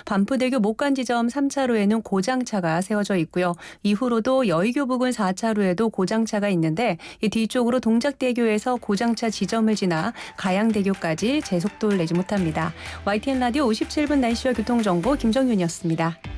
반포대교 목간 지점 3차로에는 고장차가 세워져 있고요. 이후로도 여의교 부근 4차로에도 고장차가 있는데 이 뒤쪽으로 동작대교에서 고장차 지점을 지나 가양대교까지 제속도를 내지 못합니다. YTN 라디오 57분 날씨와 교통정보 김정윤이었습니다.